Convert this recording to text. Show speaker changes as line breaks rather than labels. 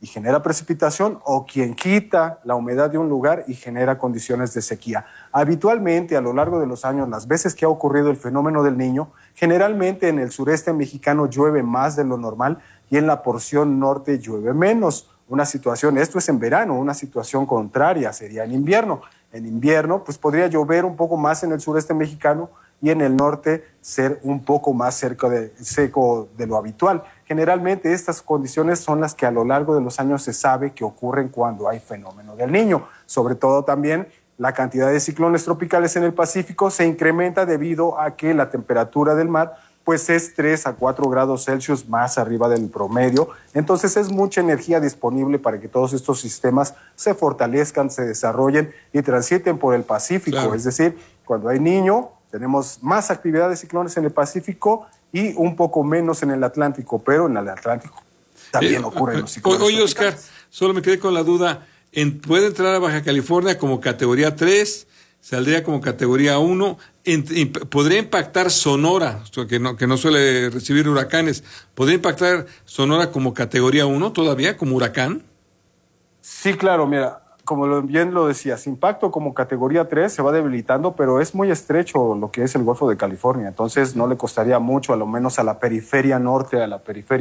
genera precipitación, o quien quita la humedad de un lugar y genera condiciones de sequía. Habitualmente, a lo largo de los años, las veces que ha ocurrido el fenómeno del Niño, generalmente en el sureste mexicano llueve más de lo normal y en la porción norte llueve menos. Una situación, esto es en verano, una situación contraria sería en invierno. En invierno, pues podría llover un poco más en el sureste mexicano y en el norte ser un poco más seco de lo habitual. Generalmente estas condiciones son las que a lo largo de los años se sabe que ocurren cuando hay fenómeno del Niño. Sobre todo también la cantidad de ciclones tropicales en el Pacífico se incrementa debido a que la temperatura del mar pues es 3 a 4 grados Celsius más arriba del promedio. Entonces es mucha energía disponible para que todos estos sistemas se fortalezcan, se desarrollen y transiten por el Pacífico. Claro. Es decir, cuando hay Niño, tenemos más actividad de ciclones en el Pacífico y un poco menos en el Atlántico, pero en el Atlántico también ocurren los ciclones.
Oye, Oscar, solo me quedé con la duda. ¿Puede entrar a Baja California como categoría 3? ¿Saldría como categoría 1? ¿Podría impactar Sonora, que no suele recibir huracanes? ¿Podría impactar Sonora como categoría 1 todavía, como huracán?
Sí, claro, mira, como bien lo decías, impacto como categoría 3 se va debilitando, pero es muy estrecho lo que es el Golfo de California, entonces no le costaría mucho, a lo menos a la periferia norte, a la periferia